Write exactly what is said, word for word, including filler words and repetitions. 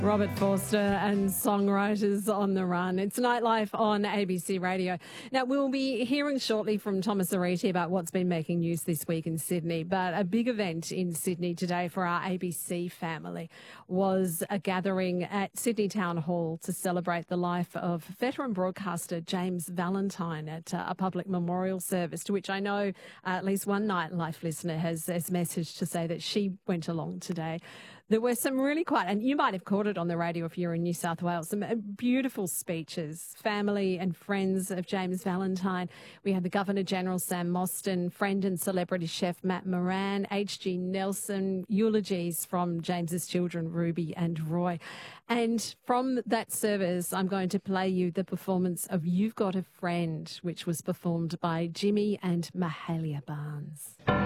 Robert Forster and Songwriters on the Run. It's Nightlife on A B C Radio. Now, we'll be hearing shortly from Thomas Ariti about what's been making news this week in Sydney, but a big event in Sydney today for our A B C family was a gathering at Sydney Town Hall to celebrate the life of veteran broadcaster James Valentine at uh, a public memorial service, to which I know uh, at least one Nightlife listener has, has messaged to say that she went along today. There were some really quite, and you might have caught it on the radio if you're in New South Wales, some beautiful speeches, family and friends of James Valentine. We had the Governor-General Sam Mostyn, friend and celebrity chef Matt Moran, H G Nelson, eulogies from James's children, Ruby and Roy. And from that service, I'm going to play you the performance of You've Got a Friend, which was performed by Jimmy and Mahalia Barnes.